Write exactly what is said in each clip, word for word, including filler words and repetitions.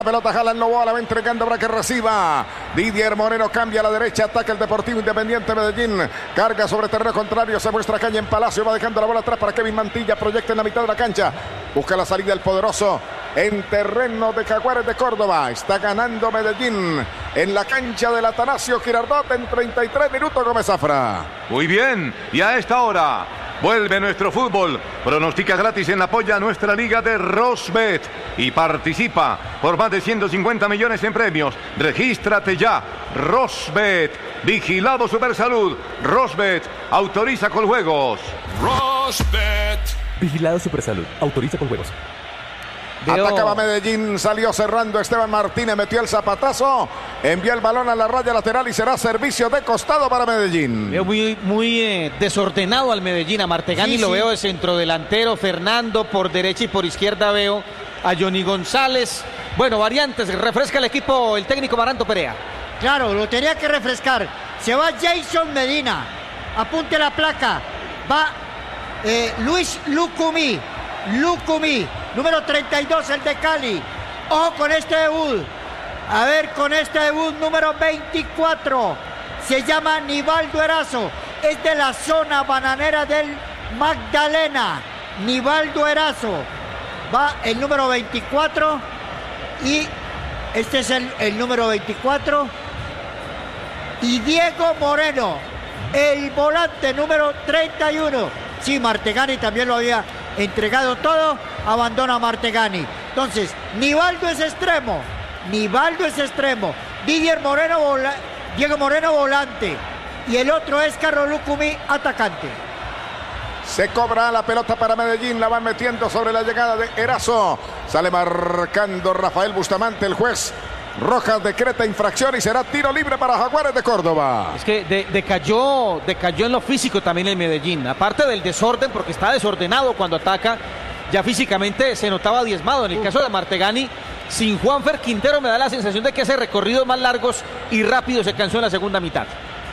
Pelota jala en Loboa, la va entregando para que reciba. Didier Moreno cambia a la derecha, ataca el Deportivo Independiente Medellín. Carga sobre terreno contrario, se muestra caña en Palacio, va dejando la bola atrás para Kevin Mantilla, proyecta en la mitad de la cancha. Busca la salida el poderoso en terreno de Jaguares de Córdoba. Está ganando Medellín en la cancha del Atanasio Girardot en treinta y tres minutos, Gómez Zafra. Muy bien, y a esta hora vuelve nuestro fútbol. Pronostica gratis en la polla nuestra liga de Rosbet y participa por más de ciento cincuenta millones en premios. Regístrate ya. Rosbet, vigilado Supersalud. Rosbet, autoriza con juegos. Rosbet, vigilado Supersalud, autoriza con juegos. Veo... Atacaba Medellín, salió cerrando Esteban Martínez, metió el zapatazo, envió el balón a la raya lateral y será servicio de costado para Medellín. Veo muy, muy eh, desordenado al Medellín, a Martegani sí, lo sí. veo de centrodelantero, Fernando por derecha y por izquierda veo a Johnny González. Bueno, variantes, refresca el equipo el técnico Maranto Perea. Claro, lo tenía que refrescar. Se va Jason Medina, apunte la placa, va eh, Luis Lucumí. Lucumí, número treinta y dos, el de Cali. Ojo con este debut. A ver, con este debut número veinticuatro. Se llama Nivaldo Erazo. Es de la zona bananera del Magdalena. Nivaldo Erazo. Va el número veinticuatro. Y este es el, el número veinticuatro. Y Diego Moreno, el volante número treinta y uno. Sí, Martegani también lo había entregado todo, abandona Martegani. Entonces, Nivaldo es extremo, Nivaldo es extremo, Didier Moreno, vola, Diego Moreno volante, y el otro es Carlos Lucumí, atacante. Se cobra la pelota para Medellín, la van metiendo sobre la llegada de Erazo. Sale marcando Rafael Bustamante, el juez. Rojas decreta infracción y será tiro libre para Jaguares de Córdoba. Es que de, decayó, decayó en lo físico también el Medellín. Aparte del desorden, porque está desordenado cuando ataca, ya físicamente se notaba diezmado. En el caso de Martegani, sin Juanfer Quintero me da la sensación de que hace recorridos más largos y rápido se cansó en la segunda mitad.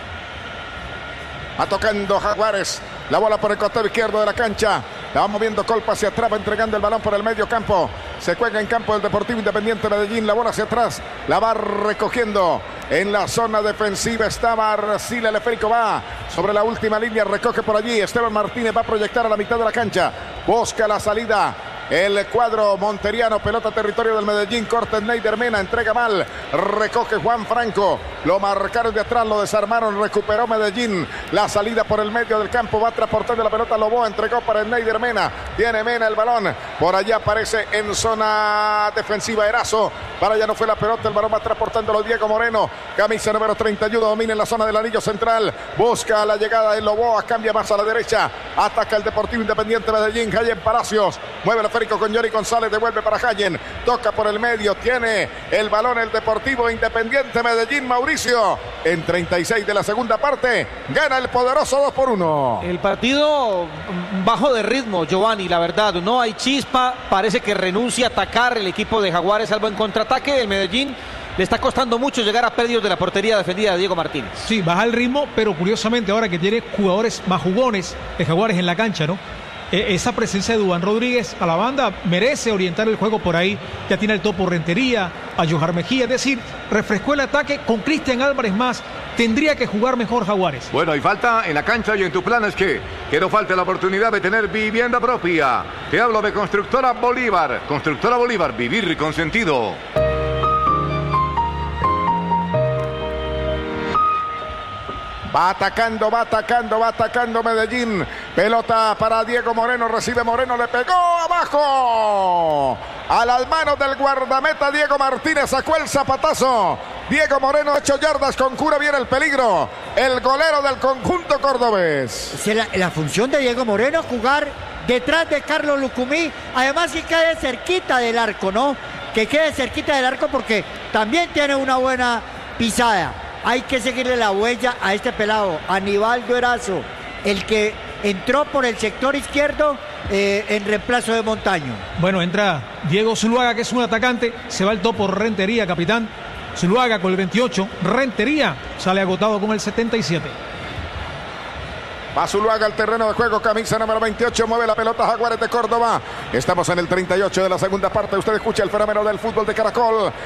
Va tocando Jaguares. La bola por el costado izquierdo de la cancha. La va moviendo Colpa hacia atrás, va entregando el balón por el medio campo. Se juega en campo del Deportivo Independiente Medellín. La bola hacia atrás, la va recogiendo. En la zona defensiva estaba Arcila, el esférico va sobre la última línea, recoge por allí. Esteban Martínez va a proyectar a la mitad de la cancha. Busca la salida. El cuadro monteriano, pelota territorio del Medellín, corta Neider Mena, entrega mal, recoge Juan Franco, lo marcaron de atrás, lo desarmaron, recuperó Medellín, la salida por el medio del campo, va transportando la pelota Loboa, entregó para el Neider Mena, tiene Mena el balón, por allá aparece en zona defensiva Erazo, para allá no fue la pelota, el balón va transportándolo Diego Moreno, camisa número treinta y uno, domina en la zona del anillo central, busca la llegada de Loboa, cambia más a la derecha, ataca el Deportivo Independiente Medellín, Jayen Palacios, mueve la con Johnny González, devuelve para Jayen, toca por el medio, tiene el balón el Deportivo Independiente Medellín, Mauricio, en treinta y seis de la segunda parte, gana el poderoso dos por uno. El partido bajo de ritmo, Giovanni, la verdad, no hay chispa, parece que renuncia a atacar el equipo de Jaguares, salvo en contraataque del Medellín. Le está costando mucho llegar a pérdidas de la portería defendida de Diego Martínez. Sí, baja el ritmo, pero curiosamente ahora que tiene jugadores más jugones de Jaguares en la cancha, ¿no? Esa presencia de Duván Rodríguez a la banda merece orientar el juego por ahí. Ya tiene el topo Rentería, a Johar Mejía, es decir, refrescó el ataque con Cristian Álvarez más. Tendría que jugar mejor Jaguares. Bueno, y falta en la cancha y en tu plan es que, que no falte la oportunidad de tener vivienda propia. Te hablo de Constructora Bolívar. Constructora Bolívar, vivir con sentido. Va atacando, va atacando, va atacando Medellín. Pelota para Diego Moreno, recibe Moreno, le pegó abajo. A las manos del guardameta Diego Martínez, sacó el zapatazo. Diego Moreno, ocho yardas, con cura viene el peligro. El golero del conjunto cordobés. La, la función de Diego Moreno, jugar detrás de Carlos Lucumí. Además que quede cerquita del arco, ¿no? Que quede cerquita del arco porque también tiene una buena pisada. Hay que seguirle la huella a este pelado, a Nivaldo Erazo, el que entró por el sector izquierdo eh, en reemplazo de Montaño. Bueno, entra Diego Zuluaga, que es un atacante, se va el topo Rentería, capitán. Zuluaga con el veintiocho, Rentería sale agotado con el setenta y siete. Va Zuluaga al terreno de juego, camisa número veintiocho, mueve la pelota Jaguares de Córdoba. Estamos en el treinta y ocho de la segunda parte. Usted escucha el fenómeno del fútbol de Caracol.